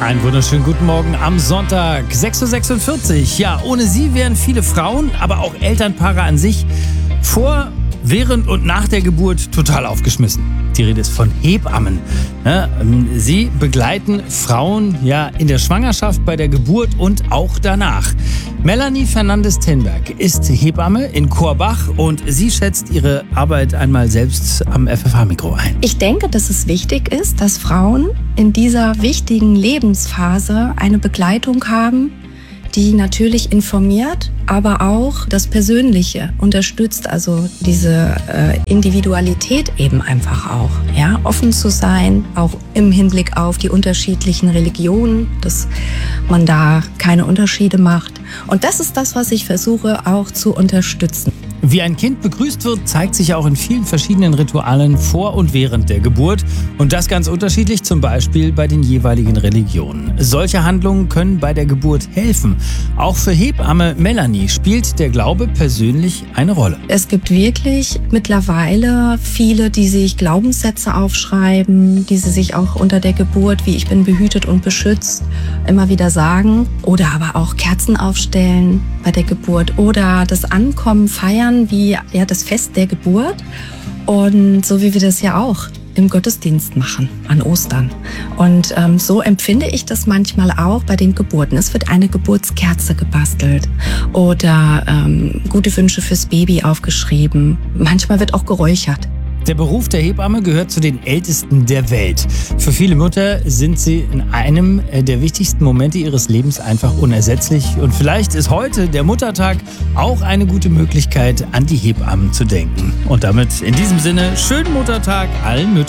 Einen wunderschönen guten Morgen am Sonntag, 6.46 Uhr. Ja, ohne sie wären viele Frauen, aber auch Elternpaare an sich vor, während und nach der Geburt total aufgeschmissen. Die Rede ist von Hebammen. Ja, sie begleiten Frauen ja in der Schwangerschaft, bei der Geburt und auch danach. Melanie Fernandes-Tenberg ist Hebamme in Korbach und sie schätzt ihre Arbeit einmal selbst am FFH-Mikro ein. Ich denke, dass es wichtig ist, dass Frauen in dieser wichtigen Lebensphase eine Begleitung haben, die natürlich informiert, aber auch das Persönliche unterstützt, also diese Individualität eben einfach auch. Ja? Offen zu sein, auch im Hinblick auf die unterschiedlichen Religionen, dass man da keine Unterschiede macht. Und das ist das, was ich versuche auch zu unterstützen. Wie ein Kind begrüßt wird, zeigt sich auch in vielen verschiedenen Ritualen vor und während der Geburt. Und das ganz unterschiedlich, zum Beispiel bei den jeweiligen Religionen. Solche Handlungen können bei der Geburt helfen. Auch für Hebamme Melanie spielt der Glaube persönlich eine Rolle. Es gibt wirklich mittlerweile viele, die sich Glaubenssätze aufschreiben, die sie sich auch unter der Geburt, wie ich bin behütet und beschützt, immer wieder sagen. Oder aber auch Kerzen aufstellen bei der Geburt oder das Ankommen feiern, wie ja das Fest der Geburt, und so wie wir das ja auch im Gottesdienst machen an Ostern. Und so empfinde ich das manchmal auch bei den Geburten. Es wird eine Geburtskerze gebastelt oder gute Wünsche fürs Baby aufgeschrieben. Manchmal wird auch geräuchert. Der Beruf der Hebamme gehört zu den ältesten der Welt. Für viele Mütter sind sie in einem der wichtigsten Momente ihres Lebens einfach unersetzlich. Und vielleicht ist heute, der Muttertag, auch eine gute Möglichkeit, an die Hebammen zu denken. Und damit in diesem Sinne, schönen Muttertag allen Müttern.